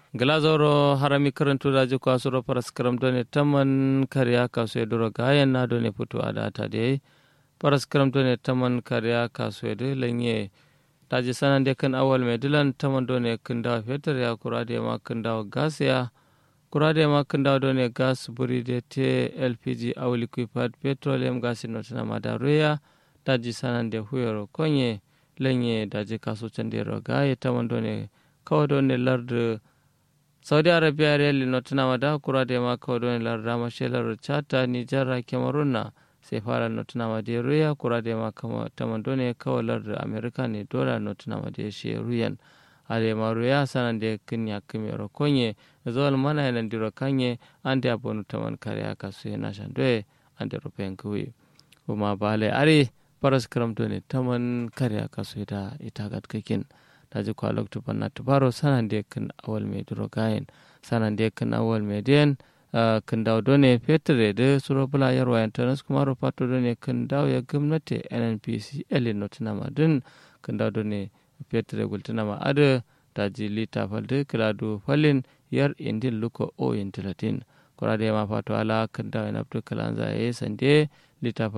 Glazoro harami karantu daji kwasuro paraskaram done taman kariya kasu edoro gayan na done putu adata de paraskaram done taman kariya kasu edu lenye daji sanan de kan awal medilan taman done kinda fetur ya kurade ma kinda gas ya kurade ma kinda done gas buri de te LPG aw liquefied petroleum gas notina madaruya daji sanan de huyoro konye lenye daji kasu chandero gaye taman done kawadone lardu Saudi Arabia reli notina mada kurade ma kawadone larda mashelar chata Nijar Cameroon na sai fara notina mada ruya kurade ma tamandone kawalar Amerika ne dola notina mada shi ruyan ale maruya sanan de kinya kimero konye zol mana yana diro kanye ande abonu taman kare aka su yana shandwe ande rupen kuwi kuma bale ari paras kram done taman kare aka su da itagat kakin daji kwalok tu panna tubaro sanan de kin awal me diro gayen sanan de kin awal me den kin daw done petre de suro bula yarwa internet kuma ro pato done kin daw ya gwamnati NNPC notina madun kin daw done petre gultina ma ada daji lita falde kiladu falin yar indin luko o intilatin kurade ma fato ala kin daw en abdu kalanza e sande lita